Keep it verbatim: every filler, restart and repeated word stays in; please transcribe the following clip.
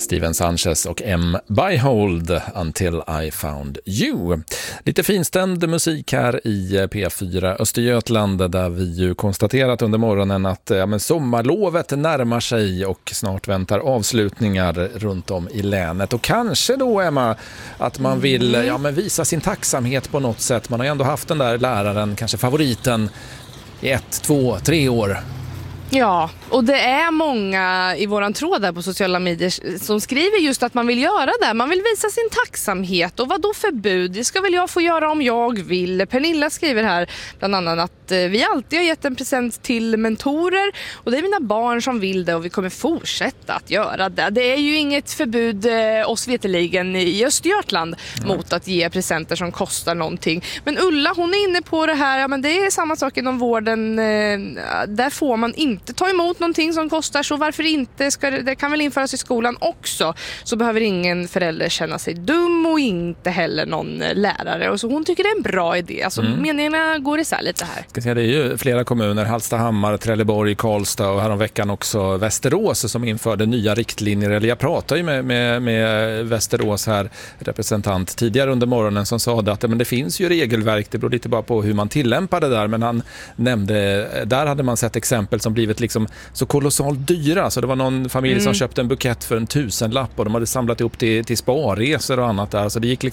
Steven Sanchez och M. Byhold, Until I Found You. Lite finstämd musik här i P fyra Östergötland, där vi ju konstaterat under morgonen att ja, men sommarlovet närmar sig och snart väntar avslutningar runt om i länet. Och kanske då, Emma, att man vill ja, men visa sin tacksamhet på något sätt. Man har ju ändå haft den där läraren, kanske favoriten, i ett, två, tre år. Ja, och det är många i våran tråd där på sociala medier som skriver just att man vill göra det. Man vill visa sin tacksamhet. Och vad då förbud? Det ska väl jag få göra om jag vill. Pernilla skriver här bland annat att vi alltid har gett en present till mentorer. Och det är mina barn som vill det och vi kommer fortsätta att göra det. Det är ju inget förbud oss veteligen i Östergötland mm. mot att ge presenter som kostar någonting. Men Ulla, hon är inne på det här. Ja, men det är samma sak inom vården. Där får man inte ta emot någonting som kostar, så varför inte? Ska det, det kan väl införas i skolan också, så behöver ingen förälder känna sig dum och inte heller någon lärare. Och så hon tycker det är en bra idé. Alltså mm. meningarna går isär lite här. Ska säga, det är ju flera kommuner, Hallstahammar, Trelleborg, Karlstad och häromveckan också Västerås som införde nya riktlinjer. Eller jag pratade ju med, med, med Västerås här, representant tidigare under morgonen, som sa att men det finns ju regelverk, det beror lite bara på hur man tillämpar det där, men han nämnde, där hade man sett exempel som blivit liksom så kolossalt dyra. Så det var någon familj mm. som köpte en bukett för en tusenlapp och de hade samlat ihop till, till sparresor och annat där. Så det gick liksom